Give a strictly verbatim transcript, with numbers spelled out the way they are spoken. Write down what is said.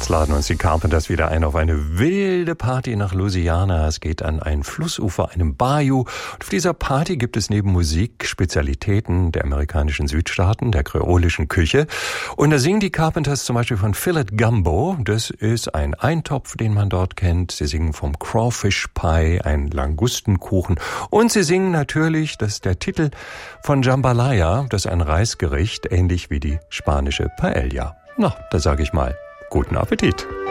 Jetzt laden uns die Carpenters wieder ein auf eine wilde Party nach Louisiana. Es geht an ein Flussufer, einem Bayou. Und auf dieser Party gibt es neben Musik Spezialitäten der amerikanischen Südstaaten, der kreolischen Küche. Und da singen die Carpenters zum Beispiel von Fillet Gumbo. Das ist ein Eintopf, den man dort kennt. Sie singen vom Crawfish Pie, ein Langustenkuchen. Und sie singen natürlich, das ist der Titel, von Jambalaya. Das ist ein Reisgericht, ähnlich wie die spanische Paella. Na, da sage ich mal, guten Appetit.